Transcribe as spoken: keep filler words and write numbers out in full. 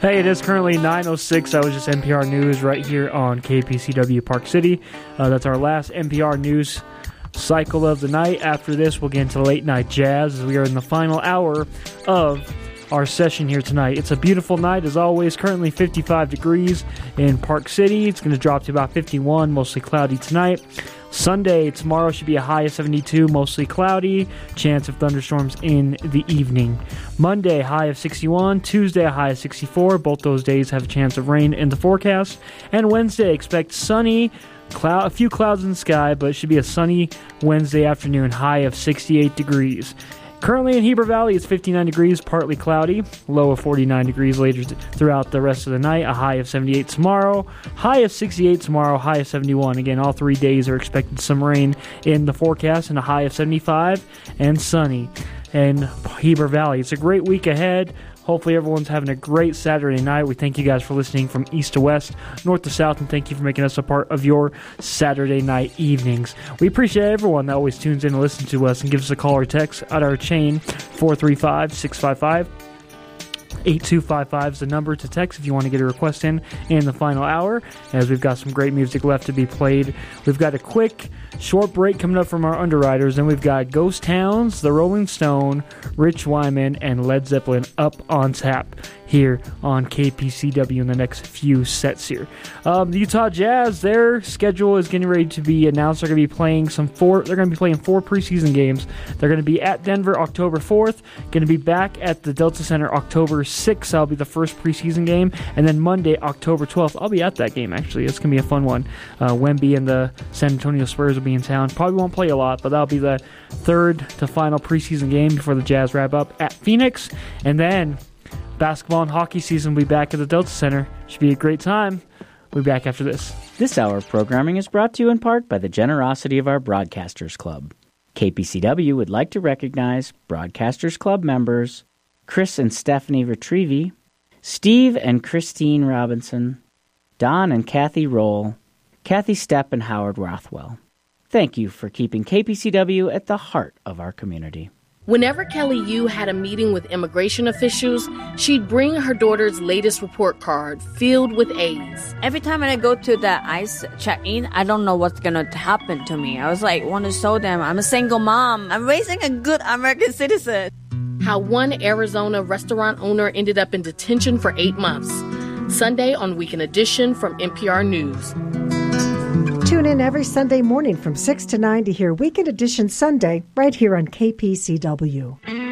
Hey, it is currently nine oh six. That was just N P R News right here on K P C W Park City. Uh, that's our last N P R News cycle of the night. After this, we'll get into late night jazz as we are in the final hour of our session here tonight. It's a beautiful night as always. Currently fifty-five degrees in Park City. It's going to drop to about fifty-one, mostly cloudy tonight. Sunday, tomorrow should be a high of seventy-two, mostly cloudy. Chance of thunderstorms in the evening. Monday, high of sixty-one. Tuesday, a high of sixty-four. Both those days have a chance of rain in the forecast. And Wednesday, expect sunny, cloud, a few clouds in the sky, but it should be a sunny Wednesday afternoon, high of sixty-eight degrees. Currently in Heber Valley, it's fifty-nine degrees, partly cloudy, low of forty-nine degrees later th- throughout the rest of the night, a high of seventy-eight tomorrow, high of sixty-eight tomorrow, high of seventy-one. Again, all three days are expected some rain in the forecast and a high of seventy-five and sunny in Heber Valley. It's a great week ahead. Hopefully everyone's having a great Saturday night. We thank you guys for listening from east to west, north to south, and thank you for making us a part of your Saturday night evenings. We appreciate everyone that always tunes in and listens to us and gives us a call or text at our chain, four three five, six five five, eight two five five is the number to text if you want to get a request in in the final hour, as we've got some great music left to be played. We've got a quick, short break coming up from our underwriters, and we've got Ghost Towns, The Rolling Stone, Rich Wyman, and Led Zeppelin up on tap here on K P C W in the next few sets here. Um, the Utah Jazz, their schedule is getting ready to be announced. They're going to be playing some four. They're going to be playing four preseason games. They're going to be at Denver October fourth. Going to be back at the Delta Center October sixth. That'll be the first preseason game, and then Monday October twelfth. I'll be at that game actually. It's going to be a fun one. Uh, Wemby and the San Antonio Spurs will be in town. Probably won't play a lot, but that'll be the third to final preseason game before the Jazz wrap up at Phoenix, and then basketball and hockey season will be back at the Delta Center. Should be a great time. We'll be back after this. This hour of programming is brought to you in part by the generosity of our Broadcasters Club. K P C W would like to recognize Broadcasters Club members Chris and Stephanie Retrievi, Steve and Christine Robinson, Don and Kathy Roll, Kathy Stepp and Howard Rothwell. Thank you for keeping K P C W at the heart of our community. Whenever Kelly Yu had a meeting with immigration officials, she'd bring her daughter's latest report card filled with A's. Every time I go to the ICE check-in, I don't know what's going to happen to me. I was like, want to show them I'm a single mom. I'm raising a good American citizen. How one Arizona restaurant owner ended up in detention for eight months. Sunday on Weekend Edition from N P R News. Tune in every Sunday morning from six to nine to hear Weekend Edition Sunday right here on K P C W.